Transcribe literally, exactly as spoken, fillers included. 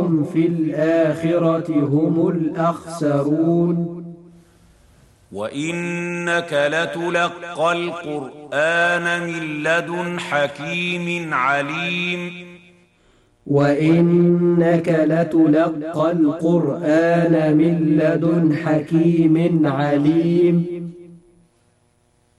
وهم في الآخرة هم الأخسرون. وإنك لتلقى القرآن من لدن حكيم عليم وإنك لتلقى القرآن من لدن حكيم عليم